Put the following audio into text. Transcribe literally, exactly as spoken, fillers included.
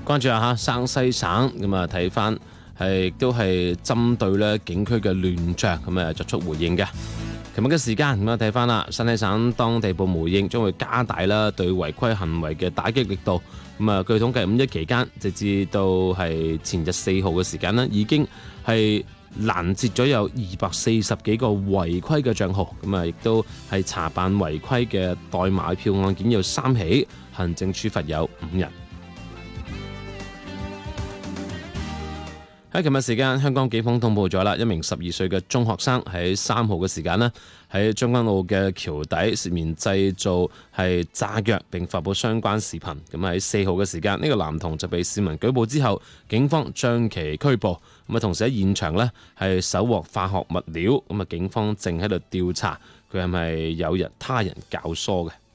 關注下嚇山西省咁啊，睇翻係亦都係針對咧景區嘅亂象咁啊作出回應嘅。琴日嘅時間咁啊，睇翻啦，山西省當地部門回應將會加大啦對違規行為嘅打擊力度。咁啊，據統計五一期間，直至到係前日四號嘅時間呢，已經係攔截咗有二百四十幾個違規嘅帳號。咁啊，亦都係查辦違規嘅代買票案件有三起，行政處罰有五人。喺琴日時間，香港警方通報咗啦，一名十二歲嘅中學生喺三號嘅時間呢，喺將軍澳嘅橋底涉嫌製造係炸藥並發布相關視頻。咁喺四號嘅時間，呢、這個男童就被市民舉報之後，警方將其拘捕。咁啊，同時喺現場呢係搜獲化學物料。咁啊，警方正喺度調查佢係咪有人他人教唆嘅。